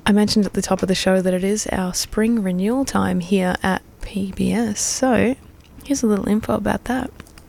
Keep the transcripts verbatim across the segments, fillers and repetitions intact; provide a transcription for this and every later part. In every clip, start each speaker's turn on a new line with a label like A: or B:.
A: I mentioned at the top of the show that it is our spring renewal time here at P B S. So here's a little info about that.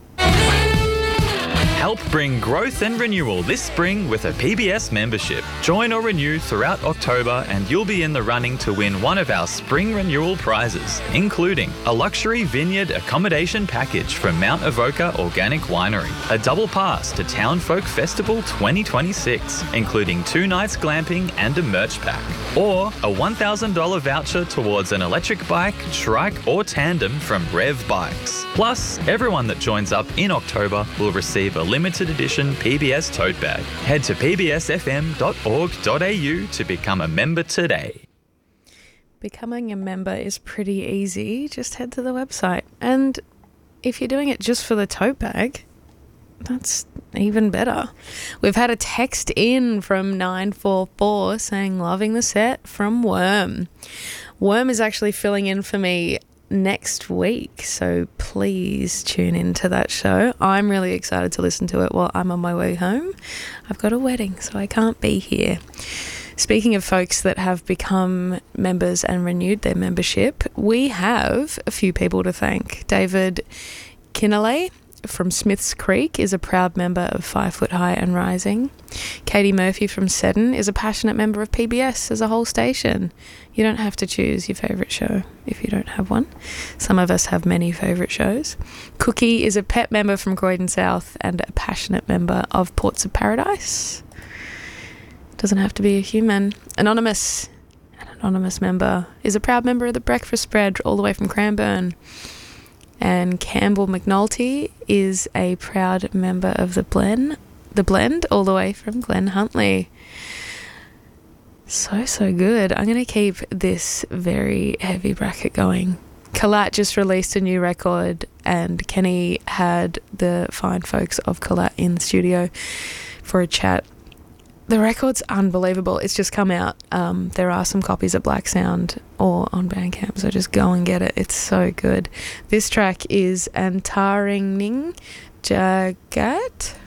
B: Help bring growth and renewal this spring with a P B S membership. Join or renew throughout October and you'll be in the running to win one of our spring renewal prizes, including a luxury vineyard accommodation package from Mount Avoca Organic Winery, a double pass to Town Folk Festival twenty twenty-six, including two nights glamping and a merch pack, or a one thousand dollars voucher towards an electric bike, trike or tandem from Rev Bikes. Plus, everyone that joins up in October will receive a limited edition P B S tote bag. Head to p b s f m dot org dot a u to become a member today.
A: Becoming a member is pretty easy. Just head to the website. And if you're doing it just for the tote bag, that's even better. We've had a text in from nine four four saying, loving the set from Worm. Worm is actually filling in for me next week, so please tune into that show. I'm really excited to listen to it while I'm on my way home. I've got a wedding, so I can't be here. Speaking of folks that have become members and renewed their membership, we have a few people to thank. David Kinnelay from Smiths Creek is a proud member of Five Foot High and Rising. Katie Murphy from Seddon is a passionate member of P B S as a whole station. You don't have to choose your favourite show if you don't have one. Some of us have many favourite shows. Cookie is a pet member from Croydon South and a passionate member of Ports of Paradise. Doesn't have to be a human. Anonymous, an anonymous member, is a proud member of the Breakfast Spread all the way from Cranbourne. And Campbell McNulty is a proud member of the Blend, the Blend all the way from Glen Huntley. So, so good. I'm going to keep this very heavy bracket going. Kalat just released a new record and Kenny had the fine folks of Kalat in the studio for a chat. The record's unbelievable. It's just come out. Um, there are some copies at Black Sound or on Bandcamp, so just go and get it. It's so good. This track is Antaringning Jagat.